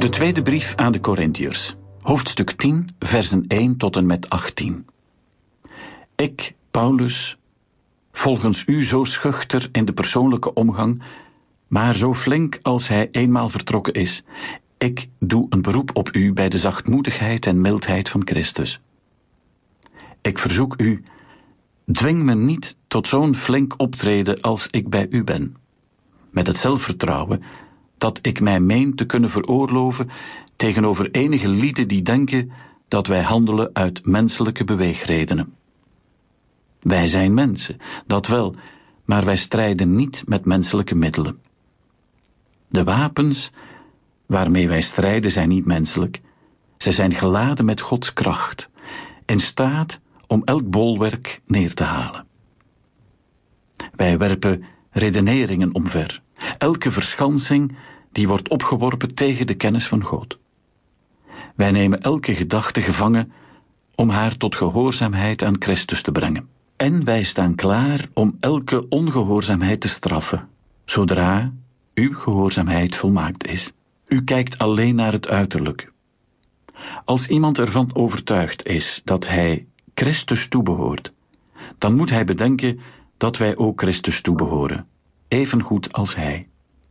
De tweede brief aan de Korintiërs, hoofdstuk 10, versen 1 tot en met 18. Ik, Paulus, volgens u zo schuchter in de persoonlijke omgang, maar zo flink als hij eenmaal vertrokken is, ik doe een beroep op u bij de zachtmoedigheid en mildheid van Christus. Ik verzoek u, dwing me niet tot zo'n flink optreden als ik bij u ben, met het zelfvertrouwen dat ik mij meen te kunnen veroorloven tegenover enige lieden die denken dat wij handelen uit menselijke beweegredenen. Wij zijn mensen, dat wel, maar wij strijden niet met menselijke middelen. De wapens waarmee wij strijden zijn niet menselijk. Zij zijn geladen met Gods kracht, in staat om elk bolwerk neer te halen. Wij werpen redeneringen omver, elke verschansing die wordt opgeworpen tegen de kennis van God. Wij nemen elke gedachte gevangen om haar tot gehoorzaamheid aan Christus te brengen. En wij staan klaar om elke ongehoorzaamheid te straffen, zodra uw gehoorzaamheid volmaakt is. U kijkt alleen naar het uiterlijk. Als iemand ervan overtuigd is dat hij Christus toebehoort, dan moet hij bedenken dat wij ook Christus toebehoren, evengoed als hij.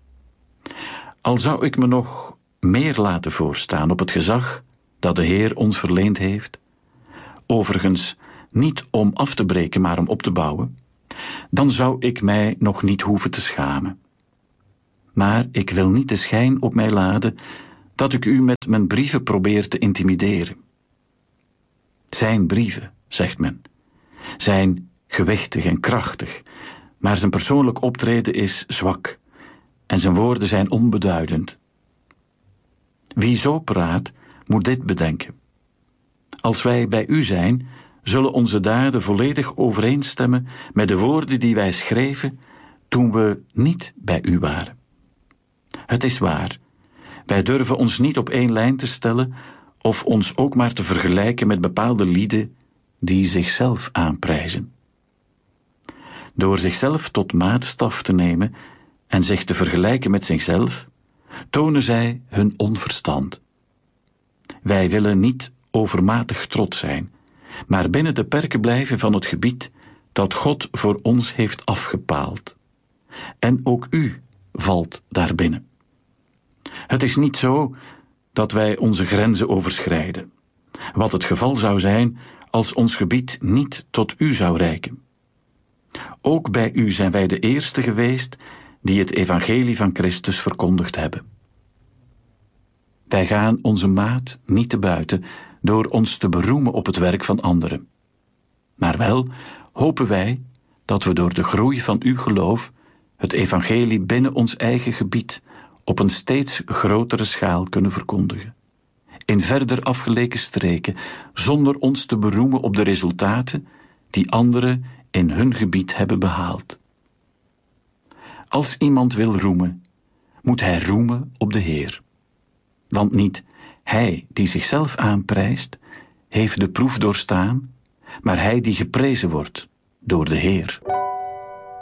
Al zou ik me nog meer laten voorstaan op het gezag dat de Heer ons verleend heeft, overigens niet om af te breken, maar om op te bouwen, dan zou ik mij nog niet hoeven te schamen. Maar ik wil niet de schijn op mij laden dat ik u met mijn brieven probeer te intimideren. Zijn brieven, zegt men, zijn gewichtig en krachtig, maar zijn persoonlijk optreden is zwak en zijn woorden zijn onbeduidend. Wie zo praat, moet dit bedenken. Als wij bij u zijn, zullen onze daden volledig overeenstemmen met de woorden die wij schreven toen we niet bij u waren. Het is waar, wij durven ons niet op één lijn te stellen of ons ook maar te vergelijken met bepaalde lieden die zichzelf aanprijzen. Door zichzelf tot maatstaf te nemen en zich te vergelijken met zichzelf, tonen zij hun onverstand. Wij willen niet overmatig trots zijn, maar binnen de perken blijven van het gebied dat God voor ons heeft afgepaald. En ook u valt daarbinnen. Het is niet zo dat wij onze grenzen overschrijden, wat het geval zou zijn als ons gebied niet tot u zou reiken. Ook bij u zijn wij de eerste geweest die het evangelie van Christus verkondigd hebben. Wij gaan onze maat niet te buiten door ons te beroemen op het werk van anderen. Maar wel hopen wij dat we door de groei van uw geloof het evangelie binnen ons eigen gebied op een steeds grotere schaal kunnen verkondigen. In verder afgelegen streken, zonder ons te beroemen op de resultaten die anderen in hun gebied hebben behaald. Als iemand wil roemen, moet hij roemen op de Heer. Want niet hij die zichzelf aanprijst, heeft de proef doorstaan, maar hij die geprezen wordt door de Heer.